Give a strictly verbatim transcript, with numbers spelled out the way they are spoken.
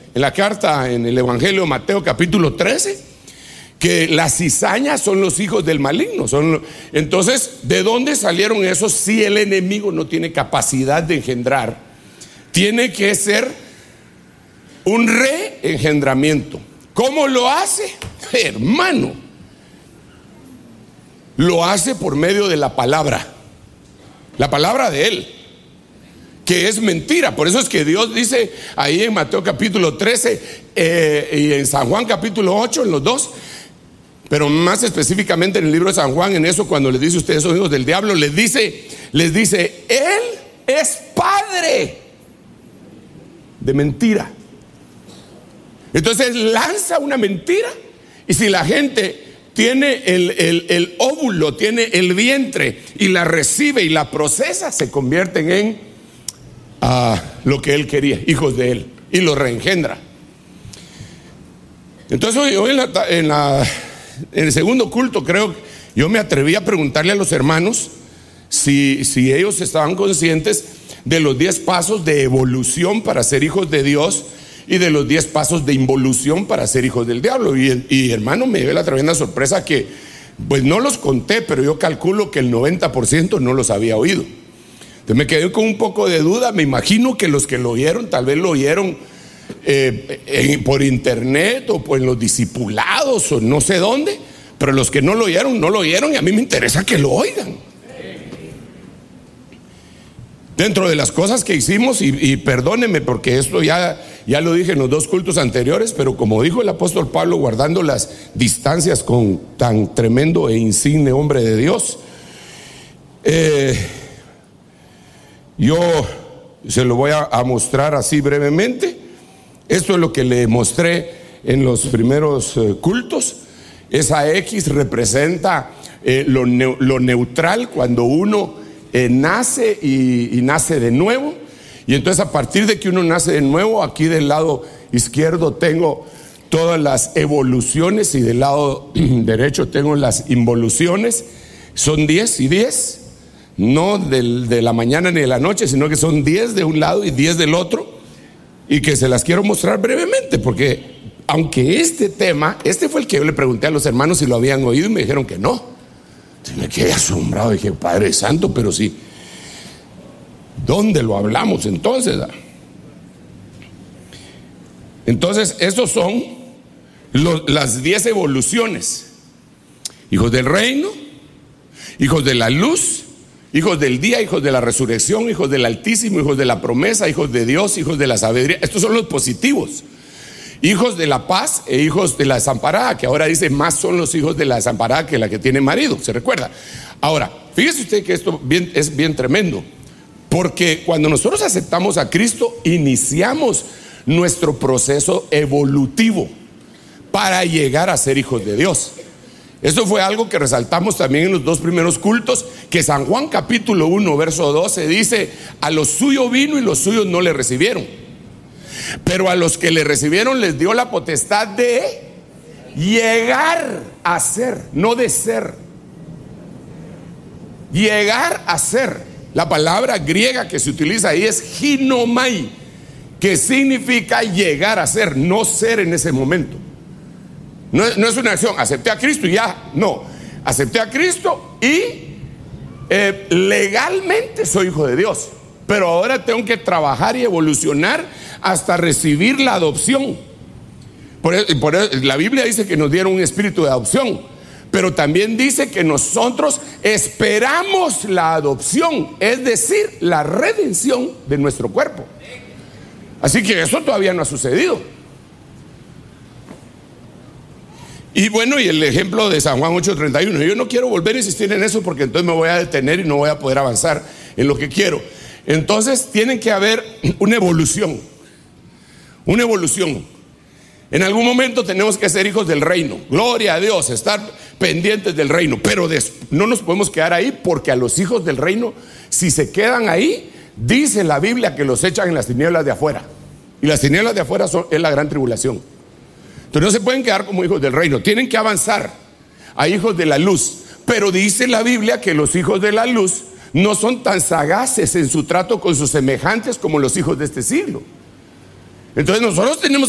en la carta, en el Evangelio de Mateo capítulo trece, que las cizañas son los hijos del maligno. Son, entonces, ¿de dónde salieron esos si el enemigo no tiene capacidad de engendrar? Tiene que ser un reengendramiento. ¿Cómo lo hace? Hermano, lo hace por medio de la palabra, la palabra de Él, que es mentira. Por eso es que Dios dice ahí en Mateo capítulo trece eh, y en San Juan capítulo ocho, en los dos, pero más específicamente en el libro de San Juan, en eso cuando les dice ustedes son hijos del diablo, les dice, les dice, Él es padre de mentira. Entonces lanza una mentira, y si la gente tiene el, el, el óvulo, tiene el vientre y la recibe y la procesa, se convierten en uh, lo que Él quería, hijos de Él, y lo reengendra. Entonces hoy, hoy en, la, en, la, en el segundo culto, creo, yo me atreví a preguntarle a los hermanos si, si ellos estaban conscientes de los diez pasos de evolución para ser hijos de Dios y de los diez pasos de involución para ser hijos del diablo. Y, y hermano, me dio la tremenda sorpresa que, pues no los conté, pero yo calculo que el noventa por ciento no los había oído. Entonces me quedé con un poco de duda. Me imagino que los que lo oyeron, tal vez lo oyeron eh, en, por internet o por en los discipulados o no sé dónde, pero los que no lo oyeron, no lo oyeron, y a mí me interesa que lo oigan. Dentro de las cosas que hicimos, y, y perdónenme porque esto ya, ya lo dije en los dos cultos anteriores, pero como dijo el apóstol Pablo, guardando las distancias con tan tremendo e insigne hombre de Dios, eh, yo se lo voy a, a mostrar así brevemente. Esto es lo que le mostré en los primeros eh, cultos. Esa X representa eh, lo, ne, lo neutral cuando uno Eh, nace y, y nace de nuevo. Y entonces a partir de que uno nace de nuevo, aquí del lado izquierdo tengo todas las evoluciones y del lado derecho tengo las involuciones. Son diez y diez, no del, de la mañana ni de la noche, sino que son diez de un lado y diez del otro, y que se las quiero mostrar brevemente, porque aunque este tema, este fue el que yo le pregunté a los hermanos si lo habían oído, y me dijeron que no. Me quedé asombrado, dije, Padre Santo, pero sí, ¿dónde lo hablamos entonces? Entonces, esos son los, las diez evoluciones: hijos del reino, hijos de la luz, hijos del día, hijos de la resurrección, hijos del Altísimo, hijos de la promesa, hijos de Dios, hijos de la sabiduría. Estos son los positivos. Hijos de la paz e hijos de la desamparada, que ahora dice más son los hijos de la desamparada que la que tiene marido, ¿se recuerda? Ahora, fíjese usted que esto bien, es bien tremendo, porque cuando nosotros aceptamos a Cristo, iniciamos nuestro proceso evolutivo para llegar a ser hijos de Dios. Esto fue algo que resaltamos también en los dos primeros cultos, que San Juan capítulo uno verso doce dice: a los suyos vino y los suyos no le recibieron, pero a los que le recibieron les dio la potestad de llegar a ser, no de ser. Llegar a ser. La palabra griega que se utiliza ahí es ginomai, que significa llegar a ser, no ser en ese momento. No, no es una acción, acepté a Cristo y ya, no. Acepté a Cristo y eh, legalmente soy hijo de Dios, pero ahora tengo que trabajar y evolucionar hasta recibir la adopción. Por eso, por eso, la Biblia dice que nos dieron un espíritu de adopción, pero también dice que nosotros esperamos la adopción, es decir, la redención de nuestro cuerpo. Así que eso todavía no ha sucedido. Y bueno, y el ejemplo de San Juan ocho treinta y uno, yo no quiero volver a insistir en eso porque entonces me voy a detener y no voy a poder avanzar en lo que quiero. Entonces tiene que haber una evolución. Una evolución. En algún momento tenemos que ser hijos del reino. Gloria a Dios, estar pendientes del reino. Pero des, no nos podemos quedar ahí, porque a los hijos del reino, si se quedan ahí, dice la Biblia que los echan en las tinieblas de afuera. Y las tinieblas de afuera son, es la gran tribulación. Entonces no se pueden quedar como hijos del reino. Tienen que avanzar a hijos de la luz. Pero dice la Biblia que los hijos de la luz no son tan sagaces en su trato con sus semejantes como los hijos de este siglo. Entonces nosotros tenemos